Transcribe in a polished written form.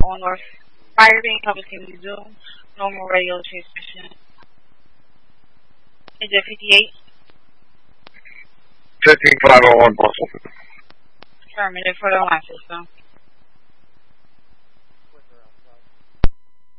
on North Firebean Public Safety Zoom, normal radio transmission. Is it 58? 15501 Boston. Affirmative for the line system.